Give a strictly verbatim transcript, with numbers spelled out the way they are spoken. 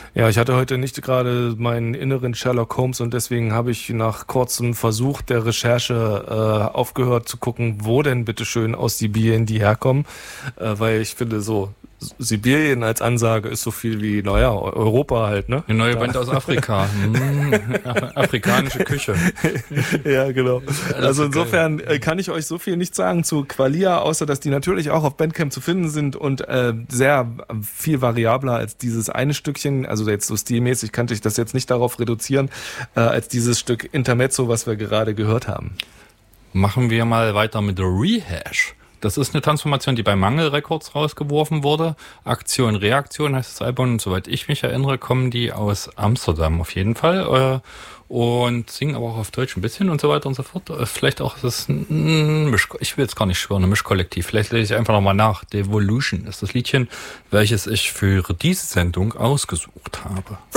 Ja, ich hatte heute nicht gerade meinen inneren Sherlock Holmes und deswegen habe ich nach kurzem Versuch der Recherche äh, aufgehört zu gucken, wo denn bitteschön aus Sibirien die herkommen, äh, weil ich finde so, Sibirien als Ansage ist so viel wie, naja, Europa halt, ne? Eine neue Da. Band aus Afrika. Hm, afrikanische Küche. Ja, genau. Also so insofern äh, kann ich euch so viel nicht sagen zu Qualia, außer dass die natürlich auch auf Bandcamp zu finden sind und äh, sehr viel variabler als dieses eine Stückchen, also jetzt so stilmäßig kannte ich das jetzt nicht darauf reduzieren, äh, als dieses Stück Intermezzo, was wir gerade gehört haben. Machen wir mal weiter mit der Rehash. Das ist eine Transformation, die bei Mangel Records rausgeworfen wurde. Aktion, Reaktion heißt das Album. Und soweit ich mich erinnere, kommen die aus Amsterdam auf jeden Fall. Und singen aber auch auf Deutsch ein bisschen und so weiter und so fort. Vielleicht auch, das ist ein Misch, ich will jetzt gar nicht schwören, ein Mischkollektiv. Vielleicht lese ich einfach nochmal nach. Devolution ist das Liedchen, welches ich für diese Sendung ausgesucht habe.